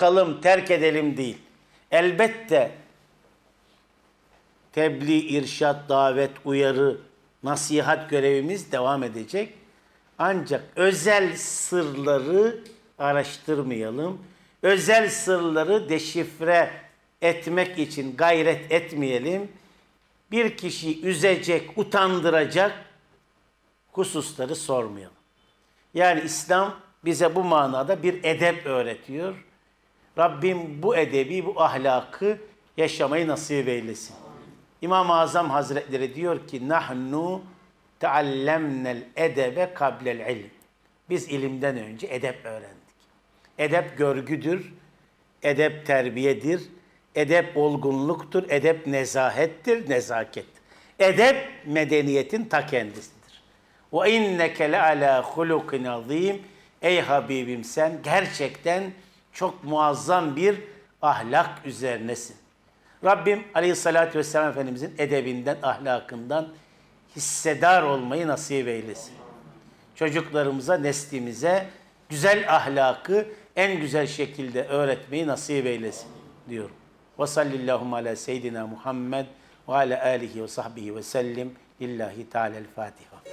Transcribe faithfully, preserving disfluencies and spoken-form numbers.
bırakalım, terk edelim değil. Elbette tebliğ, irşat, davet, uyarı, nasihat görevimiz devam edecek. Ancak özel sırları araştırmayalım. Özel sırları deşifre etmek için gayret etmeyelim. Bir kişiyi üzecek, utandıracak hususları sormayalım. Yani İslam bize bu manada bir edep öğretiyor. Rabbim bu edebi, bu ahlakı yaşamayı nasip eylesin. İmam-ı Azam Hazretleri diyor ki nahnu teallemnel edebe kablel ilm. Biz ilimden önce edep öğrendik. Edep görgüdür, edep terbiyedir, edep olgunluktur, edep nezahettir, nezaket. Edep medeniyetin ta kendisidir. Ve inneke le ala hulukin azim. Ey Habibim sen gerçekten çok muazzam bir ahlak üzerinesin. Rabbim Aleyhisselatü Vesselam Efendimizin edebinden, ahlakından hissedar olmayı nasip eylesin. Çocuklarımıza, neslimize güzel ahlakı en güzel şekilde öğretmeyi nasip eylesin diyorum. Ve sallallahu ala seyyidina Muhammed ve ala alihi ve sahbihi ve sellim. Lillahi Teala'l-Fatiha.